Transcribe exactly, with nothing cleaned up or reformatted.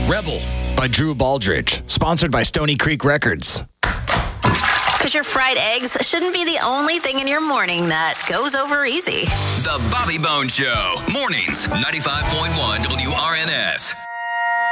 Rebel by Drew Baldridge, sponsored by Stony Creek Records. Because your fried eggs shouldn't be the only thing in your morning that goes over easy. The Bobby Bones Show, mornings, ninety-five point one W R N S.